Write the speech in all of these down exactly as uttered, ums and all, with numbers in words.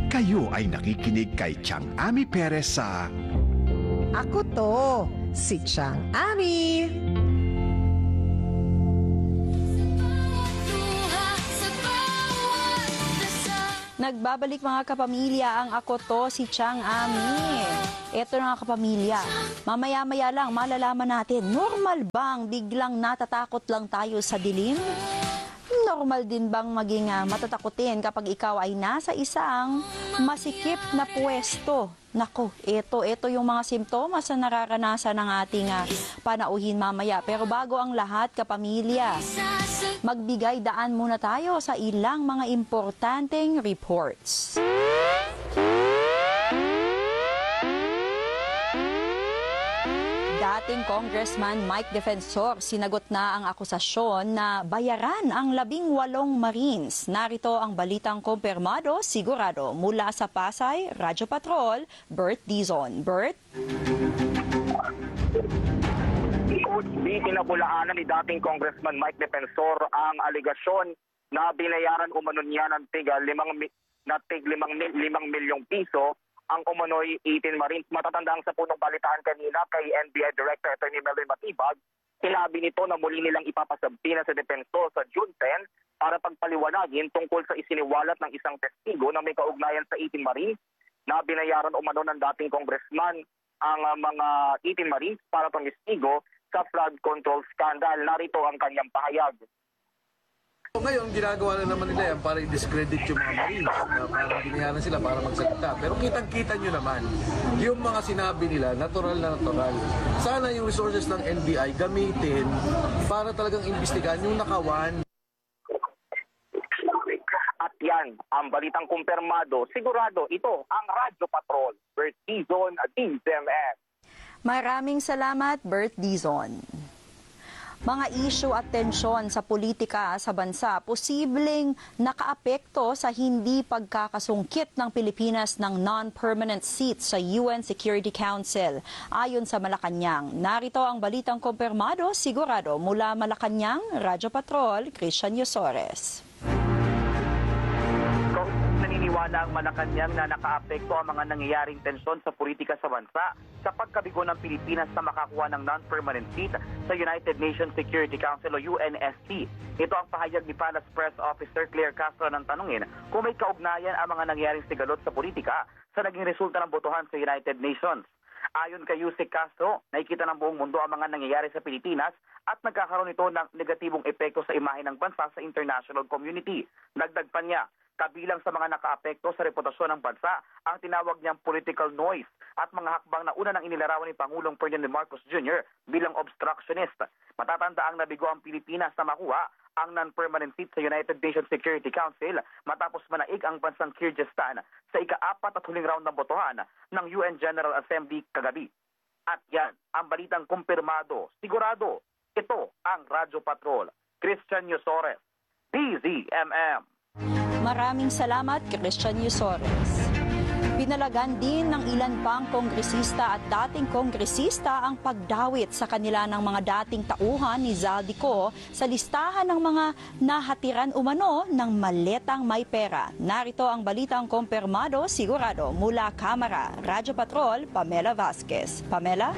Kayo ay nakikinig kay Tiang Ami Perez sa Ako to, si Tiang Ami. Nagbabalik mga kapamilya ang Ako To, si Tiang Ami. Eto na mga kapamilya, mamaya-maya lang malalaman natin, normal bang biglang natatakot lang tayo sa dilim? Normal din bang maging uh, matatakutin kapag ikaw ay nasa isang masikip na pwesto? Nako, ito, ito yung mga simptomas na nararanasan ng ating uh, panauhin mamaya. Pero bago ang lahat, kapamilya, magbigay daan muna tayo sa ilang mga importanteng reports. Dating Congressman Mike Defensor, sinagot na ang akusasyon na bayaran ang labing walong Marines. Narito ang balitang kumpirmado, sigurado, mula sa Pasay, Radyo Patrol, Bert Dizon. Bert? Pinabulaanan ni dating Congressman Mike Defensor ang aligasyon na binayaran umano niya ng tiga limang, na tig limang, limang milyong piso ang umano'y eighteen Marines. Matatandang sa punong balitaan kanina kay N B I Director Attorney Melvin Matibag, sinabi nito na muli nilang ipapasabina sa Defensor sa June tenth para pagpaliwanagin tungkol sa isiniwalat ng isang testigo na may kaugnayan sa eighteen Marines na binayaran umano ng dating congressman ang uh, mga eighteen Marines para pang-testigo sa flood control scandal. Narito ang kanyang pahayag. Ngayon, ginagawa na naman nila yan para i-discredit yung mga Marines, na parang binayaran sila para magsalita. Pero kitang-kita nyo naman, yung mga sinabi nila, natural na natural. Sana yung resources ng N B I gamitin para talagang imbestigahan yung nakawan. At yan, ang balitang kumpirmado, sigurado ito ang Radyo Patrol, Bert Dizon, D Z M S. Maraming salamat, Bert Dizon. Mga isyu at tensyon sa politika sa bansa posibleng nakaapekto sa hindi pagkakasungkit ng Pilipinas ng non-permanent seat sa U N Security Council. Ayon sa Malacanang, narito ang balitang kumpirmado, sigurado, mula Malacanang, Radyo Patrol, Christian Yosores. Naniniwala ang Malacanang na nakaapekto ang mga nangyayaring tensyon sa politika sa bansa sa pagkabigo ng Pilipinas na makakuha ng non-permanent seat sa United Nations Security Council o U N S C. Ito ang pahayag ni Palace Press Officer Claire Castro ng tanungin kung may kaugnayan ang mga nangyayaring sigalot sa politika sa naging resulta ng botohan sa United Nations. Ayon kay Yusek Castro, nakikita ng buong mundo ang mga nangyayari sa Pilipinas at nagkakaroon ito ng negatibong epekto sa imahe ng bansa sa international community. Dagdag pa niya, kabilang sa mga nakaapekto sa reputasyon ng bansa ang tinawag niyang political noise at mga hakbang na una nang inilarawan ni Pangulong Ferdinand Marcos Junior bilang obstructionist. Matatanda ang nabigo ang Pilipinas na makuha ang non-permanent seat sa United Nations Security Council matapos manaig ang bansang Kyrgyzstan sa ika-apat at huling round ng botohan ng U N General Assembly kagabi. At yan, ang balitang kumpirmado, sigurado, ito ang Radyo Patrol, Christian Yosores, D Z M M. Maraming salamat, Christian Yosores. Pinalagan din ng ilan pang kongresista at dating kongresista ang pagdawit sa kanila ng mga dating tauhan ni Zaldico sa listahan ng mga nahatiran umano ng maletang may pera. Narito ang balitang kumpirmado, sigurado, mula Kamara, Radyo Patrol, Pamela Vasquez. Pamela?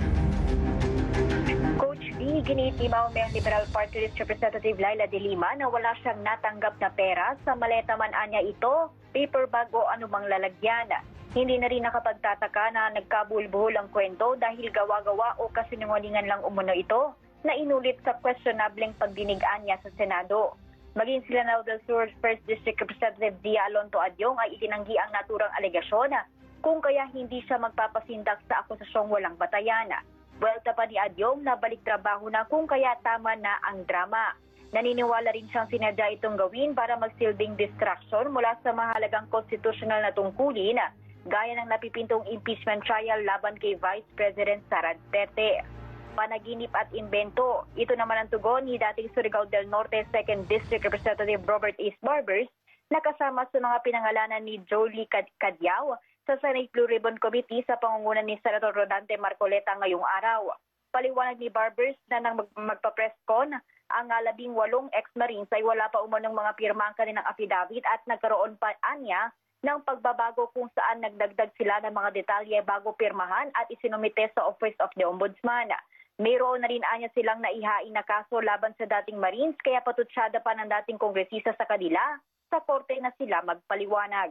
Coach B, ginitimaw ng Liberal Party List Representative Laila De Lima na wala siyang natanggap na pera sa maleta man anya ito, paper bag o anumang lalagyan. Hindi na rin nakapagtataka na nagkabulbuhol ang kwento dahil gawa-gawa o kasinungalingan lang umuno ito na inulit sa questionableng pagdinigaan niya sa Senado. Maging sila Lanao del Sur First District Representative Dia Alonto Adyong ay itinanggi ang naturang alegasyon kung kaya hindi siya magpapasindak sa akusasyong walang batayan. Welta pa ni Adyong na balik trabaho na kung kaya tama na ang drama. Naniniwala rin siyang sinadya itong gawin para magsilbing distraction mula sa mahalagang konstitusyonal na tungkulin gaya ng napipintong impeachment trial laban kay Vice President Sara Duterte. Panaginip at invento, ito naman ang tugon ni dating Surigao del Norte second District Representative Robert East Barbers na kasama sa mga pinangalanan ni Jolie Cadyao sa Senate Blue Ribbon Committee sa pangunguna ni Senator Rodante Marcoleta ngayong araw. Paliwanag ni Barbers na nang mag- magpa-press con, ang labing walong ex-Marines ay wala pa umanong mga pirma ang kanilang affidavit at nagkaroon pa anya ng pagbabago kung saan nagdagdag sila ng mga detalye bago pirmahan at isinumite sa Office of the Ombudsman. Mayroon na rin anya silang naihain na kaso laban sa dating Marines kaya patutsyada pa ng dating kongresista sa kanila. Sa korte na sila magpaliwanag.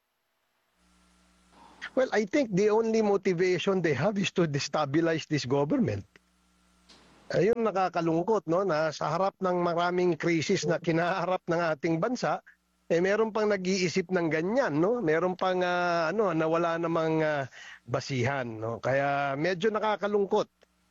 Well, I think the only motivation they have is to destabilize this government. Ayun nakakalungkot, no, na sa harap ng maraming krisis na kinaharap ng ating bansa, eh meron pang nag-iisip ng ganyan, no? Meron pang uh, ano, nawala namang uh, basihan, no? Kaya medyo nakakalungkot.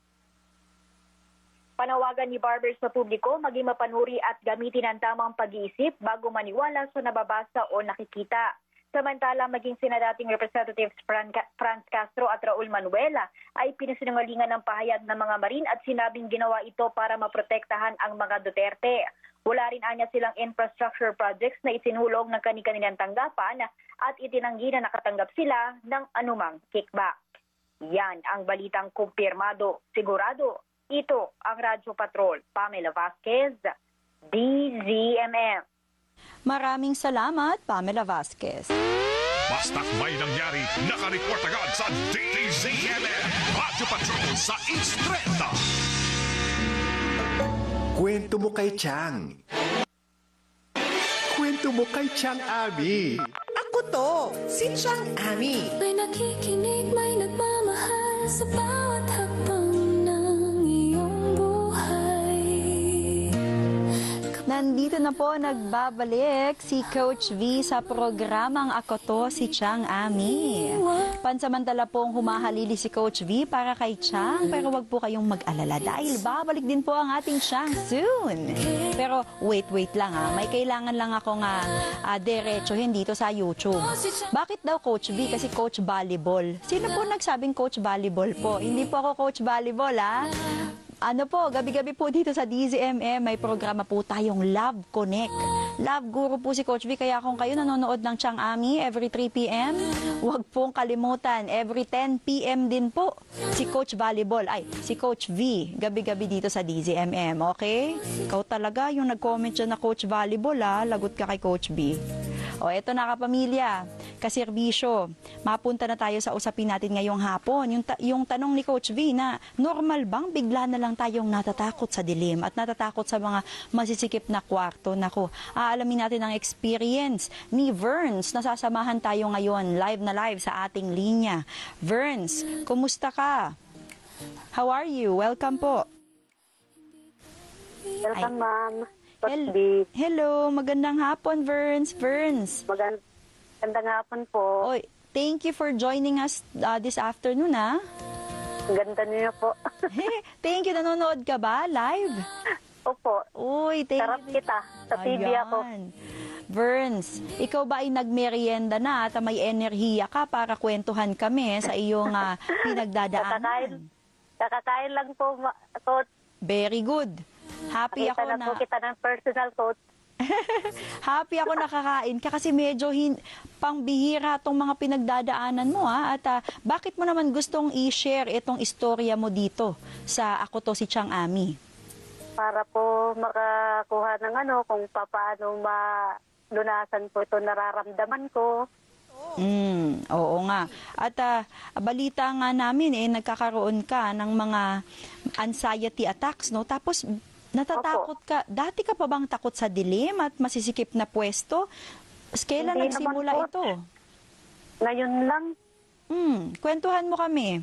Panawagan ni Barber sa publiko maging mapanuri at gamitin ang tamang pag-iisip bago maniwala sa nababasa o nakikita. Samantala, maging sina dating Representatives Franz Castro at Raul Manuela ay pinasinungalingan ng pahayag ng mga Marine at sinabing ginawa ito para maprotektahan ang mga Duterte. Wala rin anya silang infrastructure projects na isinulong ng kani-kanilang tanggapan at itinanggi na nakatanggap sila ng anumang kickback. Yan ang balitang kumpirmado, sigurado. Ito ang Radyo Patrol. Pamela Vasquez, D Z M M. Maraming salamat, Pamela Vasquez. Basta't may nangyari, nakareport agad sa D Z M M Radyo Patrol sa Instreta. Kwento mo kay Chang. Kwento mo kay Chang Ami. Ako to, si Chang Ami. May nakikinig, may nagmamahal sa bawat hakbang ng iyong buhay. Nandito na po nagbabalik si Coach V sa programang Ako To, si Chang Ami. Pansamantala pong humahalili si Coach V para kay Chang, pero wag po kayong mag-alala dahil babalik din po ang ating Chang soon. Pero wait, wait lang ha, may kailangan lang ako nga uh, diretsohin dito sa YouTube. Bakit daw Coach V? Kasi Coach Volleyball. Sino po nagsabing Coach Volleyball po? Hindi po ako Coach Volleyball ha. Ano po, gabi-gabi po dito sa D Z M M, may programa po tayong Love Connect. Love Guru po si Coach V, kaya kung kayo nanonood ng Chang Ami every three p m, huwag pong kalimutan, every ten p m din po, si Coach Volleyball, ay, si Coach V, gabi-gabi dito sa D Z M M, okay? Ikaw talaga yung nag-comment dyan na Coach Volleyball, ha? Lagot ka kay Coach V. O, eto na kapamilya, kaserbisyo, mapunta na tayo sa usapin natin ngayong hapon. Yung, ta- yung tanong ni Coach V na, normal bang bigla na lang tayong natatakot sa dilim at natatakot sa mga masisikip na kwarto? Naku, aalamin natin ang experience ni Verns. Nasasamahan tayo ngayon, live na live sa ating linya. Verns, kumusta ka? How are you? Welcome po. Welcome, ma'am. Hel- Hello, magandang hapon, Verns. Verns. Magand- magandang hapon po. Oy, thank you for joining us uh, this afternoon, ha? Ganda niyo po. Thank you. Nanonood ka ba live? Opo. Uy, thank Sarap you. kita. Sa T V ako. Verns, ikaw ba ay nagmerienda na at may enerhiya ka para kwentuhan kami sa iyong uh, pinagdadaanan? Kakakain, kakakain lang po, ma- coach. Very good. Happy Nakita ako na na... po kita ng personal coach. Happy ako nakakain ka kasi medyo hin, pangbihira itong mga pinagdadaanan mo ha. At uh, bakit mo naman gustong i-share itong istorya mo dito sa Ako To, si Chang Ami? Para po makakuha ng ano, kung paano malunasan po ito nararamdaman ko. Mm, oo nga. At uh, balita nga namin eh, nagkakaroon ka ng mga anxiety attacks, no? Tapos natatakot ka. Dati ka pa bang takot sa dilim at masisikip na pwesto? Kailan Hindi nagsimula naman po. ito? Ngayon lang. Hmm, kwentuhan mo kami.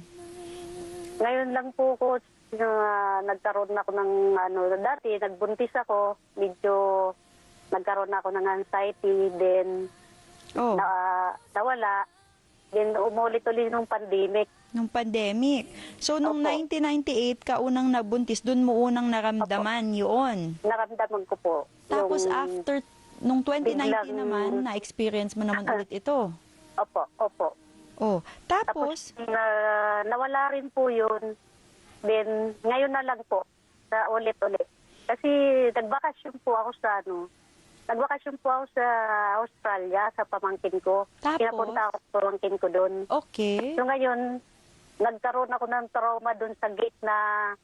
Ngayon lang po, coach, na nagkaroon ako ng ano, dati nagbuntis ako, medyo nagkaroon ako ng anxiety, then Oh. na, nawala, then umulit-ulit nung pandemic. Nung pandemic. So, nung Opo. nineteen ninety-eight ka unang nabuntis, dun mo unang naramdaman yun. Naramdaman ko po. Tapos yung- after, nung twenty nineteen biglang- naman, na-experience mo naman ulit ito. Opo, opo. Oh, tapos, Tapos, na, nawala rin po yun. Then, ngayon na lang po, na ulit-ulit. Kasi nagbakasyon po ako sa ano, nagbakasyon po ako sa Australia, sa pamangkin ko. Tapos? Pinapunta ako sa pamangkin ko doon. okay. So ngayon, nagkaroon ako ng trauma doon sa gate na,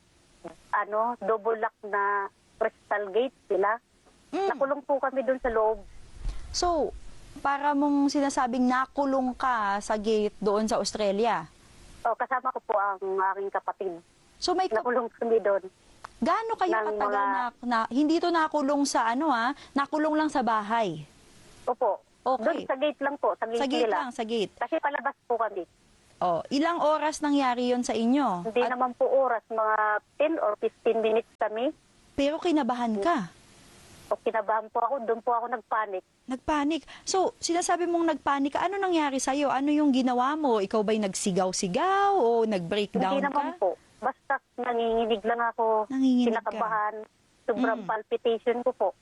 ano, double lock na crystal gate sila. Mm. Nakulong po kami doon sa loob. So, para mong sinasabing nakulong ka sa gate doon sa Australia. O, kasama ko po ang aking kapatid. So may kap- Nakulong kami doon. gaano kayo ng katagal mga- na, na hindi to nakulong sa ano ha, nakulong lang sa bahay? Opo. Okay. Doon sa gate lang po, sa gate, Sa gate nila. lang, sa gate. Kasi palabas po kami. Oh, ilang oras nangyari yon sa inyo? Hindi At- naman po oras, mga ten or fifteen minutes kami. pero kinabahan ka. O kinabahan po ako, doon po ako nagpanik. Nagpanik. So, sinasabi mong nagpanik ka, ano nangyari sa'yo? Ano yung ginawa mo? Ikaw ba'y nagsigaw-sigaw o nag-breakdown Hindi ka? naman po. Basta nanginginig lang ako. Nanginginig ka. Kinakabahan. Sobrang Mm. palpitation ko po.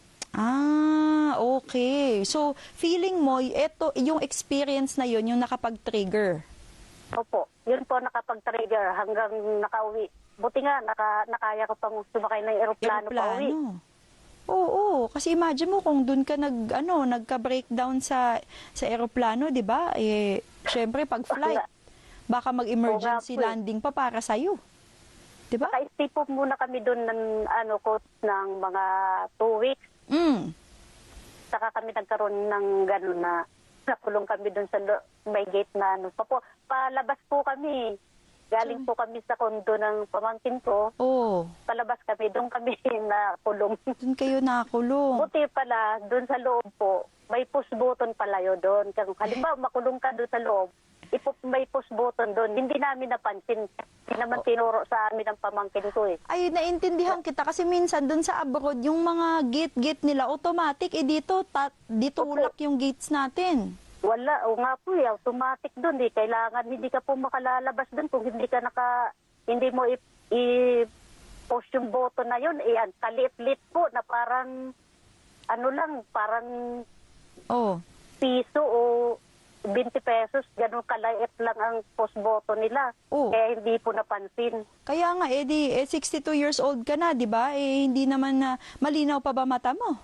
Ah, okay. So, feeling mo, ito, yung experience na yun, yung nakapag-trigger. Opo. Yun po nakapag-trigger hanggang nakauwi. Buti nga, naka, nakaya ko pang sumakay ng eroplano pa uwi. Aeroplano. Oo, kasi imagine mo kung doon ka nag ano, nagka-breakdown sa sa eroplano, 'di ba? Eh syempre pag flight, baka mag-emergency Oo nga po eh. landing pa para sa iyo. 'Di ba? Naka-stay po muna kami doon ng ano ko ng mga two weeks. Mm. Saka kami nagkaroon ng gano'n na nakulong kami doon sa lo- may gate na ano. Papo, palabas po kami. Galing po kami sa kondo ng pamangkin ko. Oo. Palabas kami, doon kami nakulong. Doon kayo nakulong. Buti pala, doon sa loob po, may push button pala yun doon. Kung halimbawa, makulong ka doon sa loob, ipo, may push button doon. Hindi namin napansin. Hindi naman tinuro sa amin ang pamangkin ko eh. Ay, naintindihan kita kasi minsan doon sa abroad, yung mga gate-gate nila automatic, eh dito, ta- dito Opo. ulak yung gates natin. Wala, o nga po eh, automatic doon eh. Kailangan hindi ka po makalalabas doon kung hindi ka naka, hindi mo i- i-push yung button na yun. Eh, ang kalit-lit po na parang, ano lang, parang Oh. piso o twenty pesos, ganun kalait lang ang push button nila. Oh. Kaya hindi po napansin. Kaya nga, eh, di, eh, sixty-two years old ka na, di ba? Eh, hindi naman na, malinaw pa ba mata mo?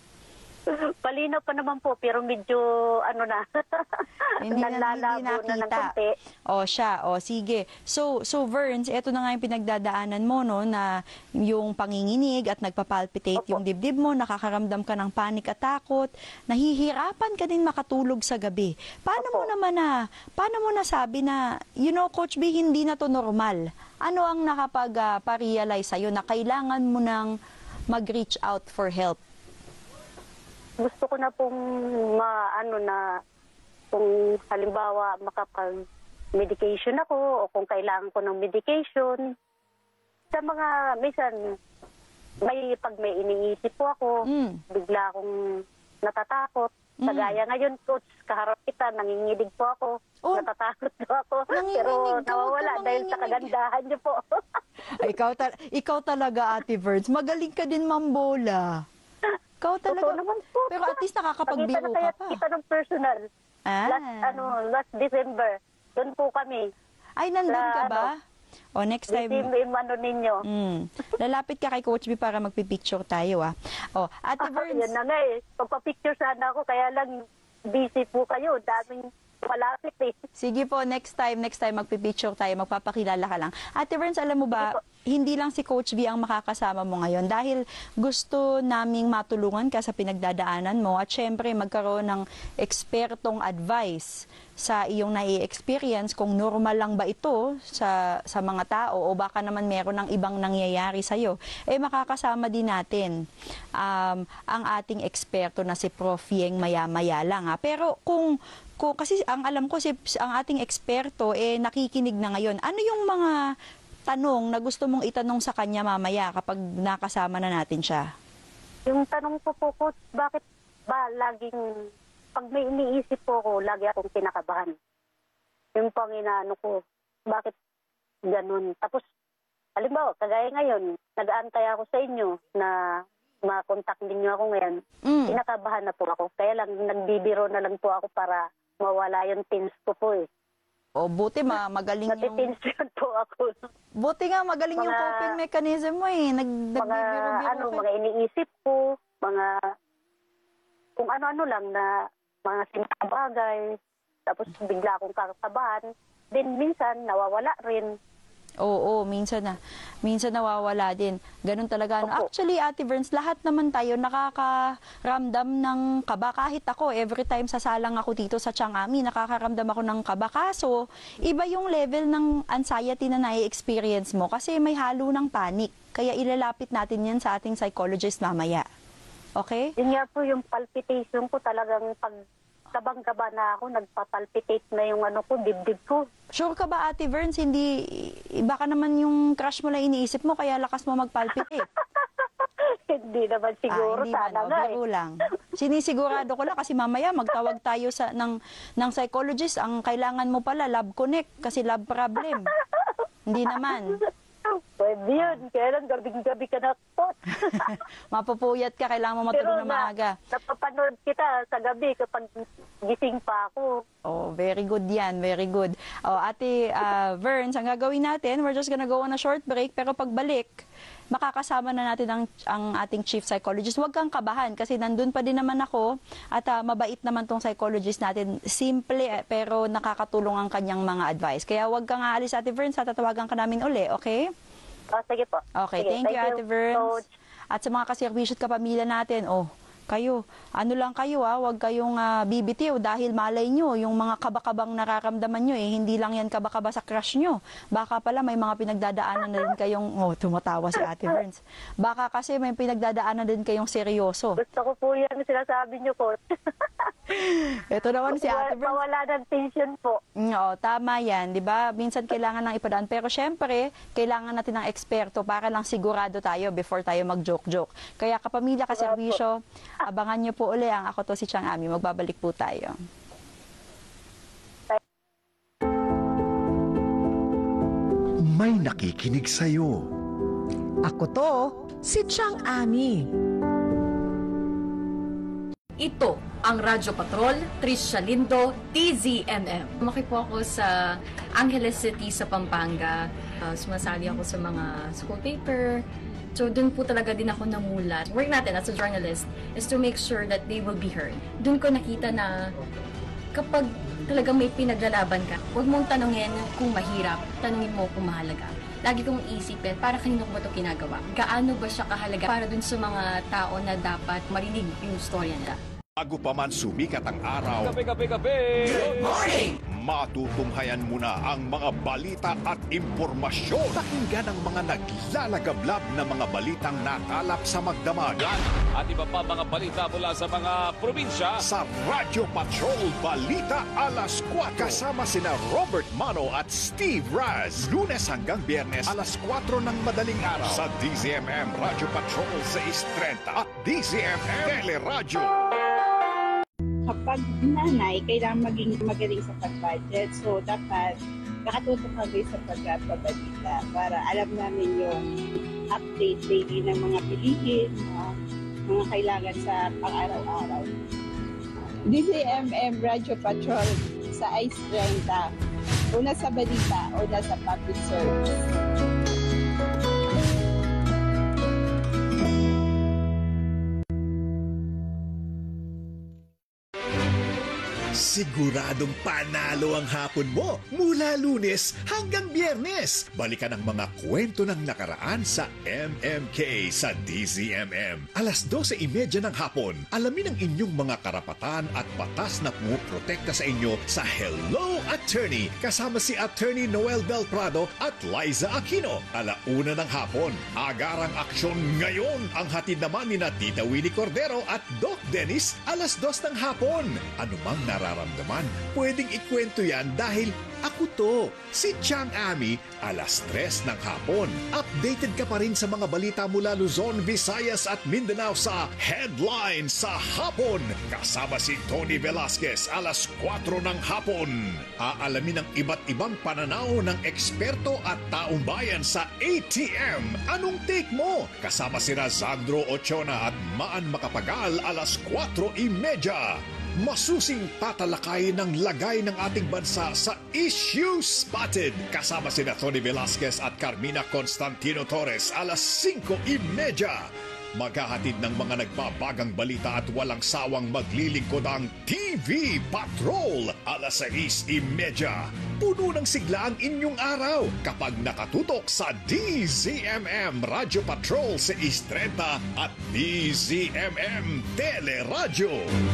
Palinaw pa naman po, pero medyo, ano na, Hindi na, hindi nalalabo na ng nakita. konti. O siya, o sige. So, so Verns, ito na nga yung pinagdadaanan mo, no, na yung panginginig at nagpapalpitate Opo. yung dibdib mo, nakakaramdam ka ng panic at takot, nahihirapan ka din makatulog sa gabi. Paano mo Opo. naman na, paano mo nasabi na, you know, Coach B, hindi na to normal? Ano ang nakapag-parealize sa'yo na kailangan mo nang mag-reach out for help? Gusto ko na pong ma, ano na, kung halimbawa makapag-medication ako o kung kailangan ko ng medication. Sa mga, minsan, may, pag may iniisip po ako, Mm. bigla akong natatakot. Kagaya ngayon, Coach, kaharap kita, nanginginig po ako. Oh. Natatakot po ako. Nanginginig Pero ka, huwag ka nawawala dahil sa manginginig. kagandahan niyo po. Ay, ikaw, ta- ikaw talaga, Ate Verns. Magaling ka din mambola. Ikaw talaga. Totoo naman po. Pero at least Pakita nakakapagbiro na ka kaya pa. kita ng personal. Ah. Last, ano, last December. Doon po kami. Ay, nandun Sa ka ba? ano, O, next time. December, ano ninyo. Mm. Lalapit ka kay Coach B para magpipicture tayo, ah. O, Ate Ah, Verns. yan na nga eh. Pagpa-picture sana ako, kaya lang busy po kayo. Daming malapit eh. Sige po, next time, next time magpipicture tayo, magpapakilala ka lang. Ate Verns, alam mo ba, hindi lang si Coach B ang makakasama mo ngayon dahil gusto naming matulungan ka sa pinagdadaanan mo at syempre magkaroon ng ekspertong advice sa iyong nai-experience kung normal lang ba ito sa sa mga tao o baka naman meron ng ibang nangyayari sa iyo. Eh makakasama din natin um, ang ating eksperto na si Prof Yeng maya-maya lang ha. Pero kung kung kasi ang alam ko si ang ating eksperto eh nakikinig na ngayon. Ano yung mga tanong na gusto mong itanong sa kanya mamaya kapag nakasama na natin siya? Yung tanong ko po, Coach, bakit ba laging, pag may iniisip po ako, lagi akong kinakabahan. Yung pang inaano ko, bakit ganun? Tapos, halimbawa, kagaya ngayon, nag-aantay ako sa inyo na makontak din niyo ako ngayon. Mm. Kinakabahan na po ako. Kaya lang, nagbibiro na lang po ako para mawala yung tins ko po eh. O buti ma magaling yung Natitension po ako. buti nga magaling yung Mga- coping mechanism mo eh. Nag Mga, nagbibiro-biro ano, ka. mga iniisip ko, mga, kung ano-ano lang na mga simpleng bagay. Tapos bigla akong kakabahan. Then minsan, nawawala rin. Oo, minsan na. Minsan nawawala din. Ganun talaga. No? Actually, Ate Verns, lahat naman tayo nakakaramdam ng kaba. Kahit ako, every time sasalang ako dito sa Chiang Ami, nakakaramdam ako ng kaba. Kaso, iba yung level ng anxiety na nai-experience mo kasi may halo ng panic. Kaya ilalapit natin yan sa ating psychologist mamaya. Okay? Yun nga po yung palpitation ko talagang pag kabang-kaba na ako, nagpapalpitate na yung ano ko, dibdib ko. Sure ka ba, Ate Verns, hindi, baka naman yung crush mo lang iniisip mo, kaya lakas mo magpalpitate? Hindi naman siguro, ah, hindi sana man, nga biro eh. lang. Sinisigurado ko lang kasi mamaya magtawag tayo sa, ng, ng psychologist. Ang kailangan mo pala, love connect, kasi love problem. Hindi naman. Pwede yun. Kaya lang, gabing-gabi ka na po. Mapupuyat ka, kailangan mo matulog na maaga. Na, napapanood kita sa gabi kapag gising pa ako. Oh, very good yan. Very good. Oh, Ate uh, Verns, ang gagawin natin, we're just gonna go on a short break, pero pagbalik, makakasama na natin ang, ang ating chief psychologist. Huwag kang kabahan kasi nandun pa din naman ako at uh, mabait naman tong psychologist natin. Simple eh, pero nakakatulong ang kanyang mga advice. Kaya huwag kang aalis, Ate Verns, tatawagan ka namin uli, okay? Oh, sige po. Okay, sige, thank, thank you, Ate Verns. Coach. At sa mga kaservisyo at kapamilya natin, oh, kayo, ano lang kayo ah, huwag kayong uh, bibitiw dahil malay nyo, yung mga kabakabang nararamdaman nyo eh, hindi lang yan kabakaba sa crush nyo. Baka pala may mga pinagdadaanan na din kayong, oh, tumatawa si Ate Verns. Baka kasi may pinagdadaanan din kayong seryoso. Gusto ko po yan sinasabi nyo, Coach. Ito naman si Ate Verns. Pawala ng tension po. Oo, tama yan, di ba? Minsan kailangan lang ipadaan. Pero syempre, kailangan natin ng eksperto para lang sigurado tayo before tayo mag-joke-joke. Kaya kapamilya, kaservisyo, abangan nyo po uli ang Ako To Si Chiang Ami. Magbabalik po tayo. May nakikinig sa'yo. Ako to, si Chiang Ami. Ito ang Radyo Patrol, Trisha Lindo, T Z M M. Lumaki po ako sa Angeles City sa Pampanga. Uh, sumasali ako sa mga school paper. So doon po talaga din ako namulat. Work natin as a journalist is to make sure that they will be heard. Doon ko nakita na kapag talagang may pinaglalaban ka, huwag mong tanungin kung mahirap, tanungin mo kung mahalaga. Lagi kong isipin, para kanino ko ba ito ginagawa? Gaano ba siya kahalaga para dun sa mga tao na dapat marinig yung storya nila? Bago pa man sumikat ang araw, Kape, kape, kape! good morning! Matutunghayan mo na ang mga balita at impormasyon. Pakinggan ang mga naglalagablab na mga balitang nakalap sa magdamag. At iba pa mga balita mula sa mga probinsya. Sa Radyo Patrol Balita Alas kwatro. Kasama sina Robert Mano at Steve Raz. Lunes hanggang Biyernes alas kwatro ng madaling araw. Sa D Z M M Radyo Patrol six thirty at D Z M M Teleradyo. Kapag nanay, kailangan maging magaling sa pag-budget. So, dapat nakatutok kami sa pagpabalita para alam namin yung update daily ng mga bilihin, uh, mga kailangan sa pang-araw-araw. D Z M M Radio Patrol sa I C E thirty. Una sa balita, una sa public service. Siguradong panalo ang hapon mo mula Lunes hanggang Biyernes. Balikan ang mga kwento ng nakaraan sa M M K sa D Z M M. Alas dose trenta ng hapon, alamin ang inyong mga karapatan at batas na puprotekta sa inyo sa Hello Attorney kasama si Attorney Noel Belprado at Liza Aquino. Alauna ng hapon, agarang aksyon ngayon ang hatid naman ni na Tita Winnie Cordero at Doc Dennis alas dos ng hapon. Anumang nararamdaman, pwedeng ikwento yan dahil ako to, si Chiang Ami, alas tres ng hapon. Updated ka pa rin sa mga balita mula Luzon, Visayas at Mindanao sa Headline sa Hapon. Kasama si Tony Velasquez, alas kwatro ng hapon. Aalamin ang iba't ibang pananaw ng eksperto at taong bayan sa A T M. Anong take mo? Kasama si Razandro Ochona at Maan Makapagal, alas kwatro trenta. Masusing tatalakay ng lagay ng ating bansa sa Issue Spotted. Kasama sina Tony Velasquez at Carmina Constantino Torres alas singko trenta. Maghahatid ng mga nagbabagang balita at walang sawang maglilingkod ang T V Patrol. alas sais imedya. Puno ng sigla ang inyong araw kapag nakatutok sa D Z M M Radio Patrol sais trenta at D Z M M Teleradyo.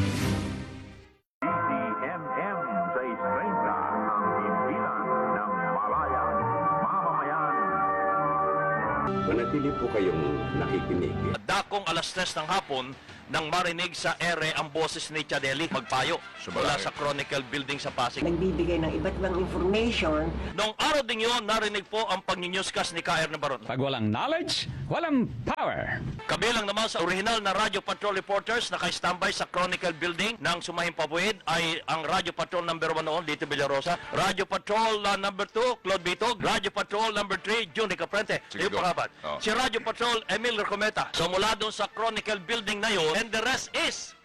Manatili po kayong nakikinig. Dakong alas tres ng hapon nang marinig sa ere ang boses ni Chadeli Magpayo mula sa Chronicle Building sa Pasig. Nagbibigay ng iba't ibang information. Noong araw din yun, narinig po ang pag-newscast ni K R Nabaron. Pag walang knowledge, walang power. Kabilang naman sa original na Radio Patrol reporters na naka-standby sa Chronicle Building ng Sumahing Pabuid ay ang Radio Patrol number one noon, Lito Villarosa. Radio Patrol uh, number two, Claude Bitog. Radio Patrol number three, Juni Caprente. Yung pangapat. Oh. Si Radio Patrol, Emil Recometa. So mula doon sa Chronicle Building na yun, and the rest is